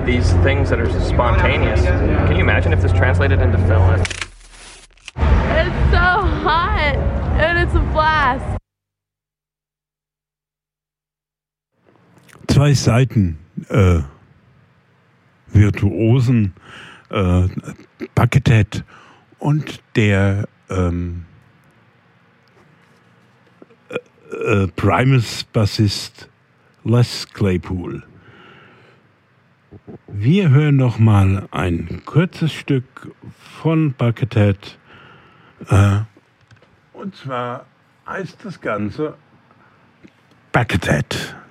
these things that are spontaneous. Can you imagine if this translated into film? It's so hot and it's a blast. 2 Seiten Virtuosen, Buckethead und der Primus-Bassist Les Claypool. Wir hören noch mal ein kurzes Stück von Buckethead. Und zwar heißt das Ganze Buckethead.